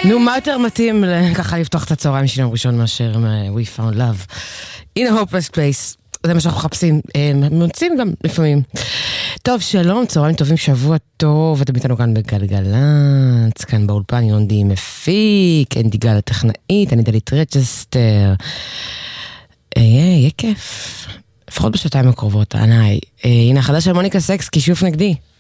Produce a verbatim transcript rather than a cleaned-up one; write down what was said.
נו, מה יותר מתאים ככה לפתוח את הצהריים של יום ראשון מאשר We Found Love in a Hopeless Place. זה מה שאנחנו מחפשים, מוצאים גם לפעמים. טוב, שלום, צהריים טובים, שבוע טוב, אתם איתנו כאן בגלגלצ, כאן באולפן, יונדי מפיק, אנדי גל הטכנאית, אני דלית רצ'סטר. יהיה, יהיה כיף. לפחות בשעתיים הקרובות, עיניי. הנה החדש של מוניקה סקס, כישוף נגדי.